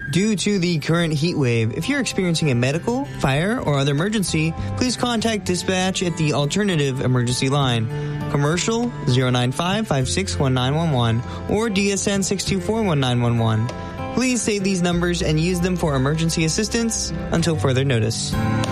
Due to the current heat wave, if you're experiencing a medical, fire, or other emergency, please contact dispatch at the alternative emergency line. Commercial 095-561-911 or DSN 624-1911. Please save these numbers and use them for emergency assistance until further notice.